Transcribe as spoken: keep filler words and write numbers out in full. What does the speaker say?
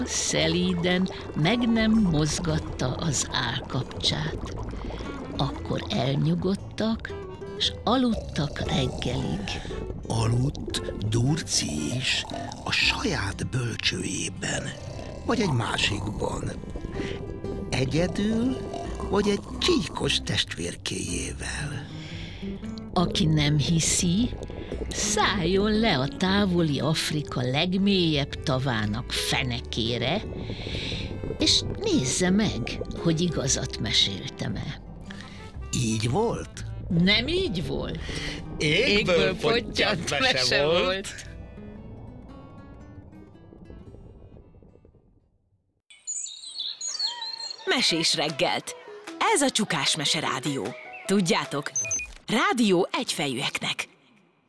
Szelíden meg nem mozgatta az állkapcsát. Akkor elnyugodtak, s aludtak reggelig. Aludt Durci is a saját bölcsőjében, vagy egy másikban. Egyedül, vagy egy csíkos testvérkéjével. Aki nem hiszi, szálljon le a távoli Afrika legmélyebb tavának fenekére, és nézze meg, hogy igazat meséltem-e. Így volt? Nem így volt? Égből pottyant mese volt. Mesés reggelt. Ez a Csukás Mese Rádió. Tudjátok, rádió egyfejűeknek.